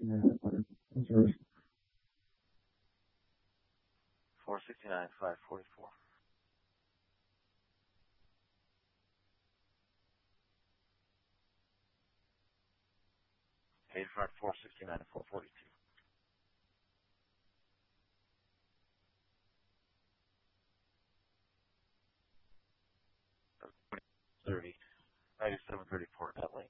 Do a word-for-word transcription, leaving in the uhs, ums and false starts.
four sixty-nine, five forty-four. Paid for at four sixty-nine, four forty-two. thirty, ninety-seven thirty-four, that lane.